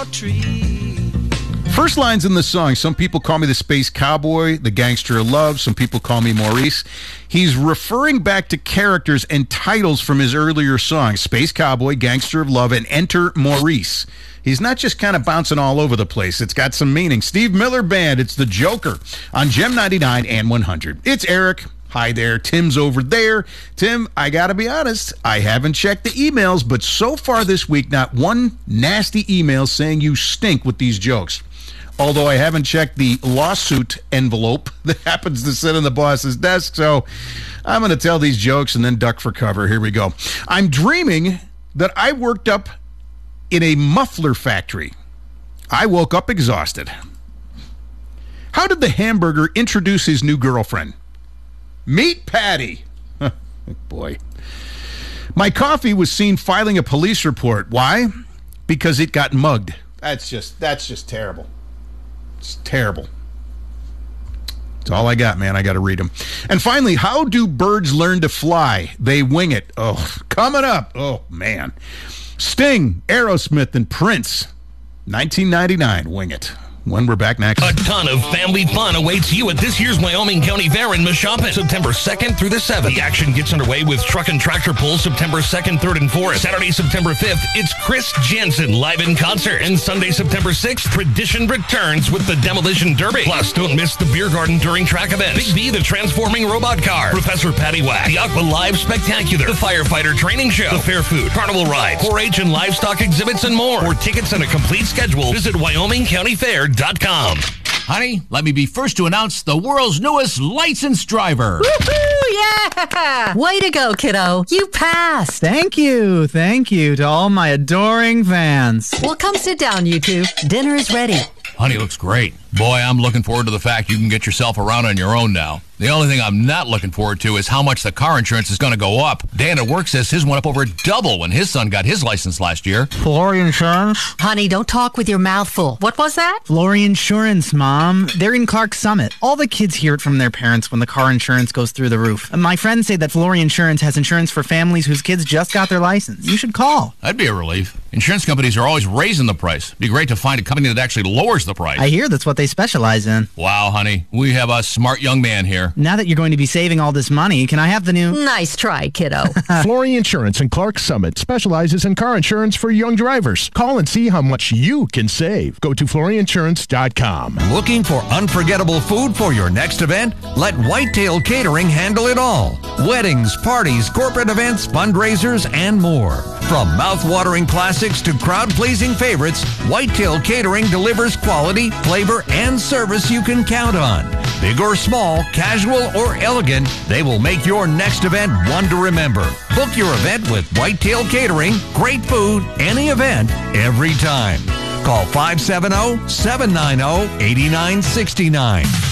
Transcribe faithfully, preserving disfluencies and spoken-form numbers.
First lines in the song, some people call me the space cowboy, the gangster of love. Some people call me Maurice. He's referring back to characters and titles from his earlier songs, Space Cowboy, Gangster of Love, and Enter Maurice. He's not just kind of bouncing all over the place. It's got some meaning. Steve Miller Band, it's the Joker on Gem ninety-nine and one hundred. It's Eric. Hi there. Tim's over there. Tim, I got to be honest, I haven't checked the emails, but so far this week, not one nasty email saying you stink with these jokes. Although I haven't checked the lawsuit envelope that happens to sit on the boss's desk, so I'm going to tell these jokes and then duck for cover. Here we go. I'm dreaming that I worked up in a muffler factory. I woke up exhausted. How did the hamburger introduce his new girlfriend? Meet Patty. Boy. My coffee was seen filing a police report. Why? Because it got mugged. That's just that's just terrible. It's terrible. That's all I got, man. I got to read them. And finally, how do birds learn to fly? They wing it. Oh, coming up. Oh, man. Sting, Aerosmith, and Prince. nineteen ninety-nine, Wing It. When we're back next. A ton of family fun awaits you at this year's Wyoming County Fair in Mashopin, September second through the seventh. The action gets underway with truck and tractor pulls September second, third, and fourth. Saturday, September fifth, it's Chris Jensen live in concert. And Sunday, September sixth, Tradition returns with the Demolition Derby. Plus, don't miss the Beer Garden during track events. Big B, the Transforming Robot Car. Professor Patty Whack. The Aqua Live Spectacular. The Firefighter Training Show. The Fair Food. Carnival Rides. four H and livestock exhibits and more. For tickets and a complete schedule, visit Wyoming County Fair dot com. Honey, let me be first to announce the world's newest licensed driver. Woohoo! Yeah! Way to go, kiddo. You passed. Thank you. Thank you to all my adoring fans. Well, come sit down, you two. Dinner is ready. Honey looks great. Boy, I'm looking forward to the fact you can get yourself around on your own now. The only thing I'm not looking forward to is how much the car insurance is going to go up. Dan at work says his went up over double when his son got his license last year. Flory Insurance? Honey, don't talk with your mouth full. What was that? Flory Insurance, Mom. They're in Clark Summit. All the kids hear it from their parents when the car insurance goes through the roof. And my friends say that Flory Insurance has insurance for families whose kids just got their license. You should call. That'd be a relief. Insurance companies are always raising the price. It'd be great to find a company that actually lowers the price. I hear that's what they specialize in. Wow, honey. We have a smart young man here. Now that you're going to be saving all this money, can I have the new... Nice try, kiddo. Flory Insurance in Clark Summit specializes in car insurance for young drivers. Call and see how much you can save. Go to flory insurance dot com. Looking for unforgettable food for your next event? Let Whitetail Catering handle it all. Weddings, parties, corporate events, fundraisers, and more. From mouth-watering classics to crowd-pleasing favorites, Whitetail Catering delivers quality, flavor, and service you can count on. Big or small, casual or elegant, they will make your next event one to remember. Book your event with Whitetail Catering. Great food, any event, every time. Call five seven zero, seven nine zero, eight nine six nine.